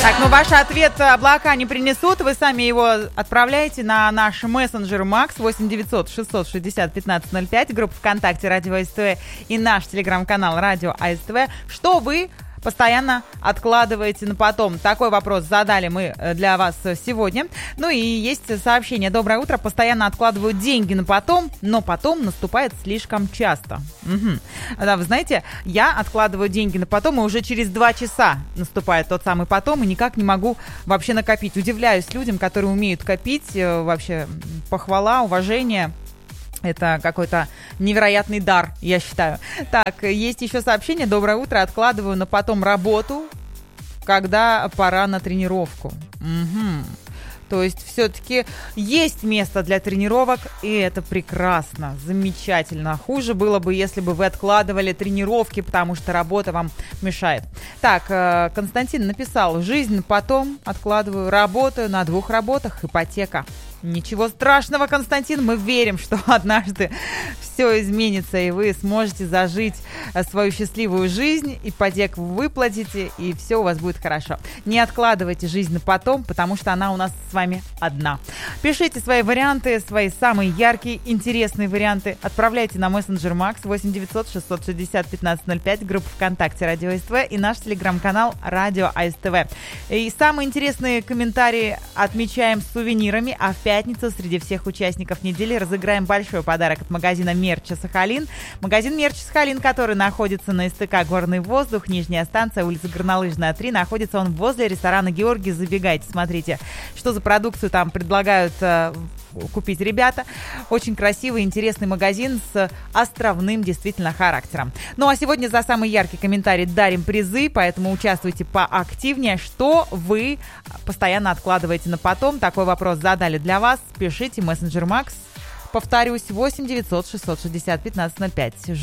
Так, ну ваш ответ облака не принесут. Вы сами его отправляете на наш мессенджер Макс 8 900 660 1505, группа ВКонтакте Радио СТВ и наш телеграм-канал Радио АСТВ. Что вы постоянно откладываете на потом? Такой вопрос задали мы для вас сегодня. Ну и есть сообщение. Доброе утро. Постоянно откладываю деньги на потом, но потом наступает слишком часто. Да, вы знаете, я откладываю деньги на потом, и уже через 2 часа наступает тот самый потом, и никак не могу вообще накопить. Удивляюсь людям, которые умеют копить. Вообще похвала, уважение. Это какой-то невероятный дар, я считаю. Так, есть еще сообщение. Доброе утро. Откладываю на потом работу, когда пора на тренировку. То есть все-таки есть место для тренировок, и это прекрасно, замечательно. Хуже было бы, если бы вы откладывали тренировки, потому что работа вам мешает. Так, Константин написал: жизнь потом откладываю, работаю на 2 работах, ипотека. Ничего страшного, Константин, мы верим, что однажды все изменится, и вы сможете зажить свою счастливую жизнь, ипотеку выплатите, и все у вас будет хорошо. Не откладывайте жизнь на потом, потому что она у нас с вами одна. Пишите свои варианты, свои самые яркие, интересные варианты. Отправляйте на мессенджер Макс 8 900 660 1505, группа ВКонтакте Радио СТВ и наш телеграм-канал Радио АСТВ. И самые интересные комментарии отмечаем сувенирами, а в пятницу среди всех участников недели разыграем большой подарок от магазина Мерча Сахалин. Магазин Мерча Сахалин, который находится на СТК «Горный воздух», нижняя станция, улица Горнолыжная, 3. Находится он возле ресторана «Георгий». Забегайте, смотрите, что за продукцию там предлагают купить ребята. Очень красивый, интересный магазин с островным действительно характером. Ну а сегодня за самый яркий комментарий дарим призы, поэтому участвуйте поактивнее. Что вы постоянно откладываете на потом? Такой вопрос задали для вас. Пишите мессенджер Макс. Повторюсь, 8 900 660 1505.